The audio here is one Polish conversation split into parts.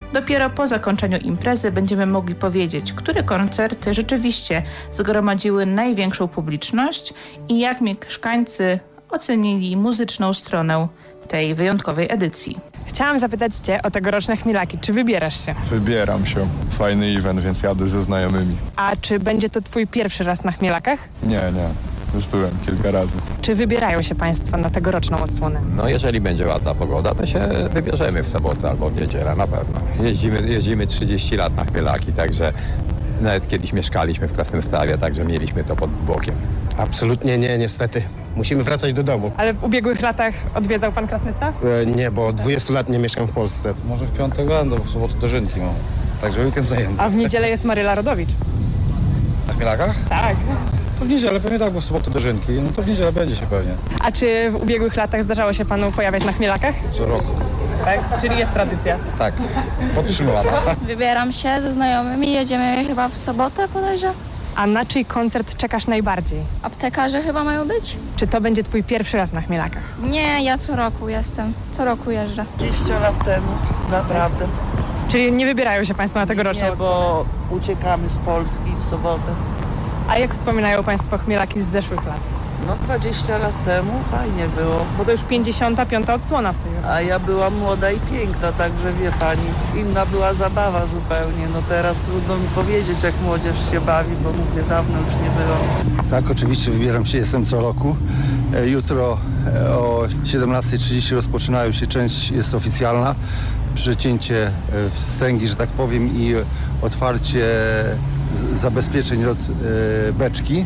Dopiero po zakończeniu imprezy będziemy mogli powiedzieć, które koncerty rzeczywiście zgromadziły największą publiczność i jak mieszkańcy ocenili muzyczną stronę tej wyjątkowej edycji. Chciałam zapytać Cię o tegoroczne Chmielaki. Czy wybierasz się? Wybieram się. Fajny event, więc jadę ze znajomymi. A czy będzie to Twój pierwszy raz na Chmielakach? Nie. Już byłem kilka razy. Czy wybierają się Państwo na tegoroczną odsłonę? No jeżeli będzie ładna pogoda, to się wybierzemy w sobotę albo w niedzielę na pewno. Jeździmy 30 lat na Chmielaki, także nawet kiedyś mieszkaliśmy w Krasnostawie, także mieliśmy to pod bokiem. Absolutnie nie, niestety. Musimy wracać do domu. Ale w ubiegłych latach odwiedzał Pan Krasnystaw? Nie, bo od 20 lat nie mieszkam w Polsce. Może w piątek będę, w sobotę dożynki mam. Także weekend zajęty. A w niedzielę jest Maryla Rodowicz. Na Chmielakach? Tak. To w niedzielę pewnie tak, bo w sobotę dożynki. No to w niedzielę będzie się pewnie. A czy w ubiegłych latach zdarzało się Panu pojawiać na Chmielakach? Co roku. Tak, czyli jest tradycja. Tak, podtrzymywana. Wybieram się ze znajomymi, jedziemy chyba w sobotę bodajże. A na czyj koncert czekasz najbardziej? Aptekarze chyba mają być? Czy to będzie Twój pierwszy raz na Chmielakach? Nie, ja co roku jestem. Co roku jeżdżę. 20 lat temu, naprawdę. Czyli nie wybierają się Państwo na tegoroczną Nie, odsłonę? bo uciekamy z Polski w sobotę. A jak wspominają Państwo Chmielaki z zeszłych lat? No 20 lat temu fajnie było. Bo to już 55. odsłona w tej roku. A ja byłam młoda i piękna, także wie pani, inna była zabawa zupełnie. No teraz trudno mi powiedzieć, jak młodzież się bawi, bo mówię, dawno już nie było. Tak, oczywiście wybieram się, jestem co roku. Jutro o 17:30 rozpoczynają się, część jest oficjalna, przecięcie wstęgi, że tak powiem, i otwarcie zabezpieczeń od beczki.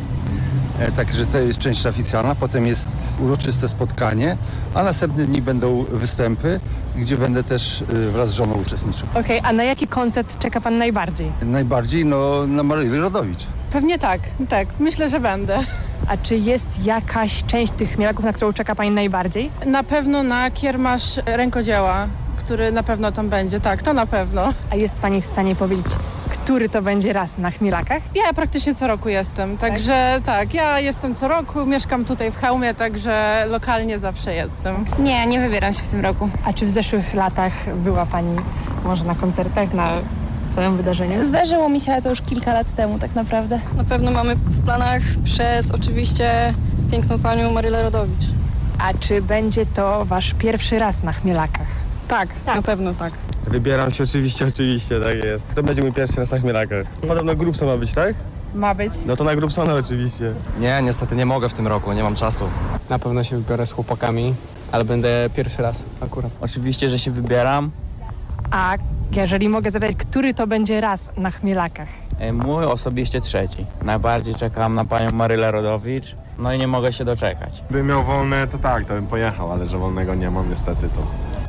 Także to jest część oficjalna, potem jest uroczyste spotkanie, a następne dni będą występy, gdzie będę też wraz z żoną uczestniczył. Okej, a na jaki koncert czeka Pan najbardziej? Najbardziej na Marylę Rodowicz. Pewnie tak, myślę, że będę. A czy jest jakaś część tych Chmielaków, na którą czeka Pani najbardziej? Na pewno na kiermasz rękodzieła, który na pewno tam będzie, tak, to na pewno. A jest Pani w stanie powiedzieć, który to będzie raz na Chmielakach? Ja praktycznie co roku jestem, także tak, ja jestem co roku, mieszkam tutaj w Chełmie, także lokalnie zawsze jestem. Nie wybieram się w tym roku. A czy w zeszłych latach była Pani może na koncertach, na całym wydarzeniu? Zdarzyło mi się, ale to już kilka lat temu tak naprawdę. Na pewno mamy w planach przez oczywiście piękną panią Marylę Rodowicz. A czy będzie to Wasz pierwszy raz na Chmielakach? Tak, na pewno tak. Wybieram się oczywiście, tak jest. To będzie mój pierwszy raz na Chmielakach. Podobno Grubson ma być, tak? Ma być. No to na Grubsona oczywiście. Nie, niestety nie mogę w tym roku, nie mam czasu. Na pewno się wybiorę z chłopakami, ale będę pierwszy raz akurat. Oczywiście, że się wybieram. A jeżeli mogę zapytać, który to będzie raz na Chmielakach? Mój osobiście trzeci. Najbardziej czekam na panią Marylę Rodowicz, no i nie mogę się doczekać. Gdybym miał wolne, to tak, to bym pojechał, ale że wolnego nie mam niestety to.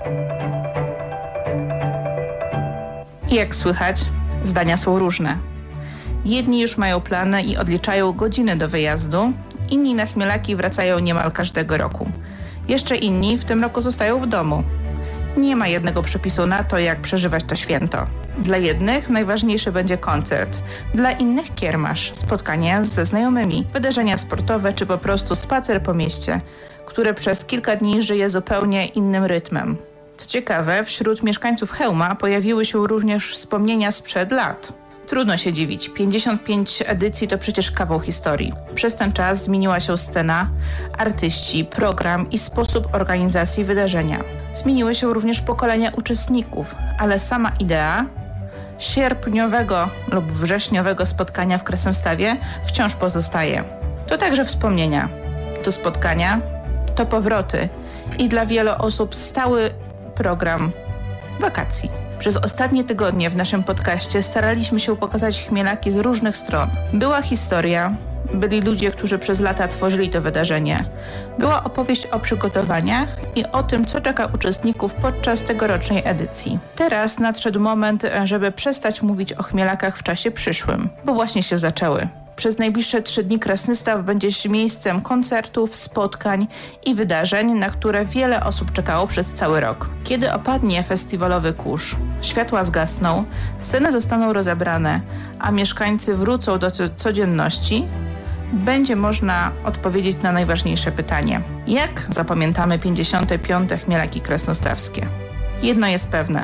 I jak słychać, zdania są różne. Jedni już mają plany i odliczają godziny do wyjazdu, inni na Chmielaki wracają niemal każdego roku. Jeszcze inni w tym roku zostają w domu. Nie ma jednego przepisu na to, jak przeżywać to święto. Dla jednych najważniejszy będzie koncert, dla innych kiermasz, spotkania ze znajomymi, wydarzenia sportowe czy po prostu spacer po mieście, które przez kilka dni żyje zupełnie innym rytmem. Co ciekawe, wśród mieszkańców Chełma pojawiły się również wspomnienia sprzed lat. Trudno się dziwić, 55 edycji to przecież kawał historii. Przez ten czas zmieniła się scena, artyści, program i sposób organizacji wydarzenia. Zmieniły się również pokolenia uczestników, ale sama idea sierpniowego lub wrześniowego spotkania w Krasnostawie wciąż pozostaje. To także wspomnienia, to spotkania, to powroty i dla wielu osób stały program wakacji. Przez ostatnie tygodnie w naszym podcaście staraliśmy się pokazać Chmielaki z różnych stron. Była historia, byli ludzie, którzy przez lata tworzyli to wydarzenie. Była opowieść o przygotowaniach i o tym, co czeka uczestników podczas tegorocznej edycji. Teraz nadszedł moment, żeby przestać mówić o Chmielakach w czasie przyszłym, bo właśnie się zaczęły. Przez najbliższe 3 dni Krasnystaw będzie miejscem koncertów, spotkań i wydarzeń, na które wiele osób czekało przez cały rok. Kiedy opadnie festiwalowy kurz, światła zgasną, sceny zostaną rozebrane, a mieszkańcy wrócą do codzienności, będzie można odpowiedzieć na najważniejsze pytanie. Jak zapamiętamy 55. Chmielaki krasnostawskie? Jedno jest pewne.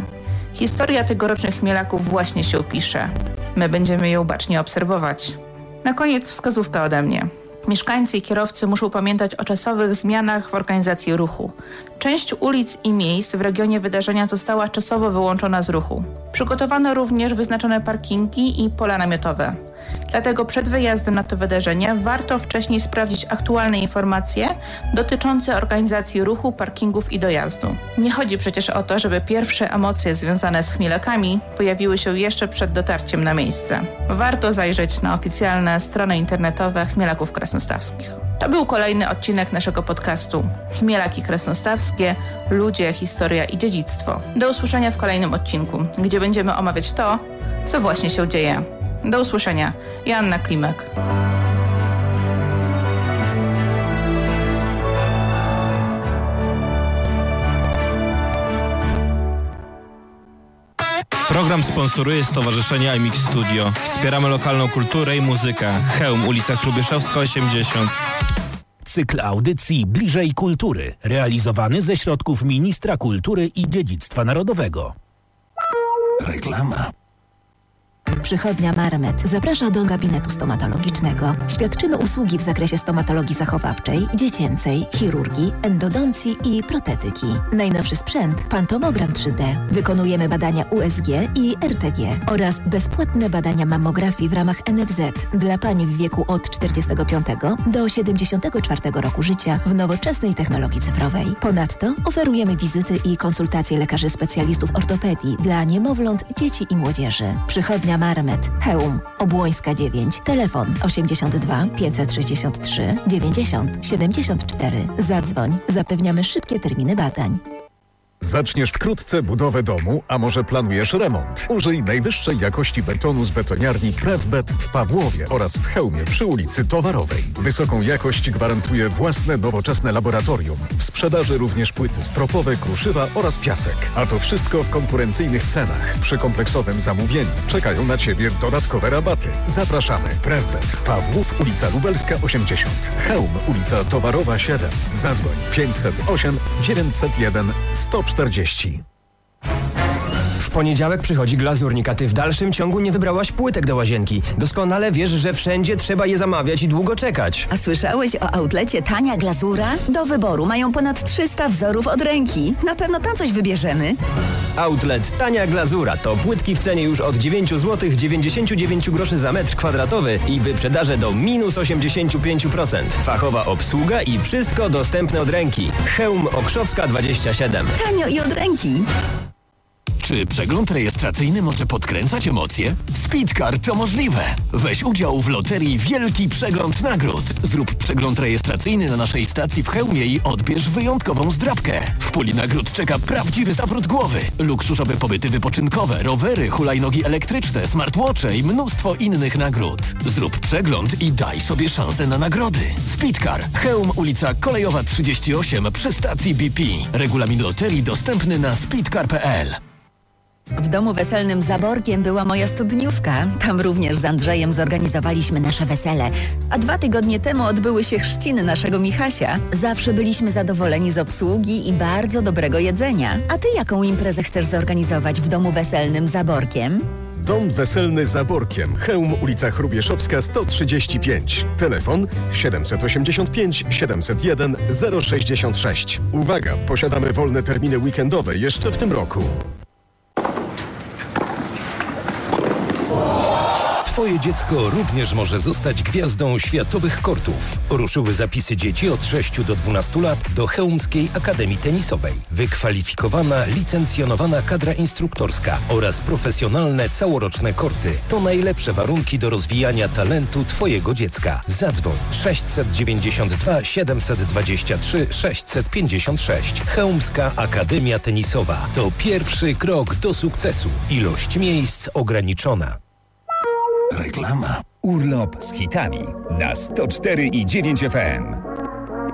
Historia tegorocznych chmielaków właśnie się pisze. My będziemy ją bacznie obserwować. Na koniec wskazówka ode mnie. Mieszkańcy i kierowcy muszą pamiętać o czasowych zmianach w organizacji ruchu. Część ulic i miejsc w regionie wydarzenia została czasowo wyłączona z ruchu. Przygotowano również wyznaczone parkingi i pola namiotowe. Dlatego przed wyjazdem na to wydarzenie warto wcześniej sprawdzić aktualne informacje dotyczące organizacji ruchu, parkingów i dojazdu. Nie chodzi przecież o to, żeby pierwsze emocje związane z chmielakami pojawiły się jeszcze przed dotarciem na miejsce. Warto zajrzeć na oficjalne strony internetowe Chmielaków Krasnostawskich. To był kolejny odcinek naszego podcastu Chmielaki Krasnostawskie – ludzie, historia i dziedzictwo. Do usłyszenia w kolejnym odcinku, gdzie będziemy omawiać to, co właśnie się dzieje. Do usłyszenia. Joanna Klimek. Program sponsoruje Stowarzyszenie iMix Studio. Wspieramy lokalną kulturę i muzykę. Chełm, ulica Hrubieszowska 80. Cykl audycji Bliżej Kultury, realizowany ze środków Ministra Kultury i Dziedzictwa Narodowego. Reklama. Przychodnia Marmet zaprasza do gabinetu stomatologicznego. Świadczymy usługi w zakresie stomatologii zachowawczej, dziecięcej, chirurgii, endodoncji i protetyki. Najnowszy sprzęt, pantomogram 3D. Wykonujemy badania USG i RTG oraz bezpłatne badania mammografii w ramach NFZ dla pań w wieku od 45 do 74 roku życia w nowoczesnej technologii cyfrowej. Ponadto oferujemy wizyty i konsultacje lekarzy specjalistów ortopedii dla niemowląt, dzieci i młodzieży. Przychodnia Marmet, Chełm, Obłońska 9, telefon 82 563 90 74. Zadzwoń, zapewniamy szybkie terminy badań. Zaczniesz wkrótce budowę domu, a może planujesz remont? Użyj najwyższej jakości betonu z betoniarni Prefbet w Pawłowie oraz w Chełmie przy ulicy Towarowej. Wysoką jakość gwarantuje własne nowoczesne laboratorium. W sprzedaży również płyty stropowe, kruszywa oraz piasek. A to wszystko w konkurencyjnych cenach. Przy kompleksowym zamówieniu czekają na Ciebie dodatkowe rabaty. Zapraszamy. Prefbet, Pawłów, ulica Lubelska 80. Chełm, ulica Towarowa 7. Zadzwoń 508 901 140. W poniedziałek przychodzi glazurnik, a ty w dalszym ciągu nie wybrałaś płytek do łazienki. Doskonale wiesz, że wszędzie trzeba je zamawiać i długo czekać. A słyszałeś o outlecie Tania Glazura? Do wyboru mają ponad 300 wzorów od ręki. Na pewno tam coś wybierzemy. Outlet Tania Glazura to płytki w cenie już od 9 zł 99 groszy za metr kwadratowy i wyprzedaże do minus 85%. Fachowa obsługa i wszystko dostępne od ręki. Chełm Okrzowska 27. Tanio i od ręki. Czy przegląd rejestracyjny może podkręcać emocje? W Speedcar to możliwe. Weź udział w loterii Wielki Przegląd Nagród. Zrób przegląd rejestracyjny na naszej stacji w Chełmie i odbierz wyjątkową zdrabkę. W puli nagród czeka prawdziwy zawrót głowy. Luksusowe pobyty wypoczynkowe, rowery, hulajnogi elektryczne, smartwatche i mnóstwo innych nagród. Zrób przegląd i daj sobie szansę na nagrody. Speedcar. Chełm, ulica Kolejowa 38 przy stacji BP. Regulamin loterii dostępny na speedcar.pl. W domu weselnym Zaborkiem była moja studniówka. Tam również z Andrzejem zorganizowaliśmy nasze wesele. A 2 tygodnie temu odbyły się chrzciny naszego Michasia. Zawsze byliśmy zadowoleni z obsługi i bardzo dobrego jedzenia. A ty jaką imprezę chcesz zorganizować w domu weselnym Zaborkiem? Dom weselny Zaborkiem. Chełm, ulica Hrubieszowska 135. Telefon 785 701 066. Uwaga, posiadamy wolne terminy weekendowe jeszcze w tym roku. Twoje dziecko również może zostać gwiazdą światowych kortów. Ruszyły zapisy dzieci od 6 do 12 lat do Chełmskiej Akademii Tenisowej. Wykwalifikowana, licencjonowana kadra instruktorska oraz profesjonalne całoroczne korty to najlepsze warunki do rozwijania talentu Twojego dziecka. Zadzwoń 692 723 656. Chełmska Akademia Tenisowa to pierwszy krok do sukcesu. Ilość miejsc ograniczona. Reklama. Urlop z hitami na 104,9 FM.